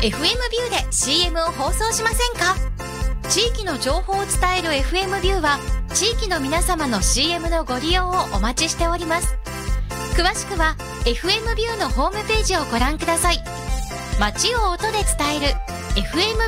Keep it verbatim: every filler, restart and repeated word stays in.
エフエム ビューで シーエム を放送しませんか？地域の情報を伝える エフエム ビューは地域の皆様の シーエム のご利用をお待ちしております。詳しくは エフエム ビューのホームページをご覧ください。街を音で伝える エフエム